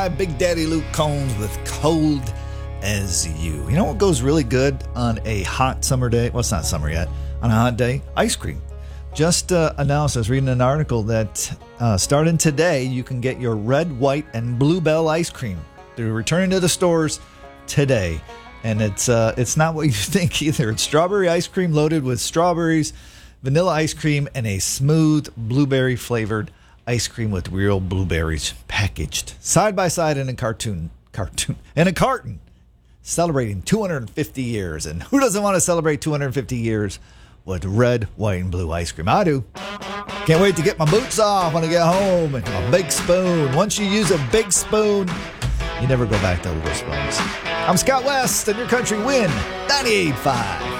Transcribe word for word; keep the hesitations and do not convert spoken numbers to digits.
by Big Daddy Luke Combs with Cold as You. You know what goes really good on a hot summer day? Well, it's not summer yet. On a hot day, ice cream. Just uh, announced, I was reading an article that uh, starting today, you can get your red, white, and bluebell ice cream. They're returning to the stores today. And it's uh, it's not what you think either. It's strawberry ice cream loaded with strawberries, vanilla ice cream, and a smooth blueberry flavored ice cream with real blueberries packaged side by side in a cartoon, cartoon, in a carton, celebrating two hundred fifty years. And who doesn't want to celebrate two hundred fifty years with red, white, and blue ice cream? I do. Can't wait to get my boots off when I get home and a big spoon. Once you use a big spoon, you never go back to little spoons. I'm Scott West, and your country win ninety-eight point five.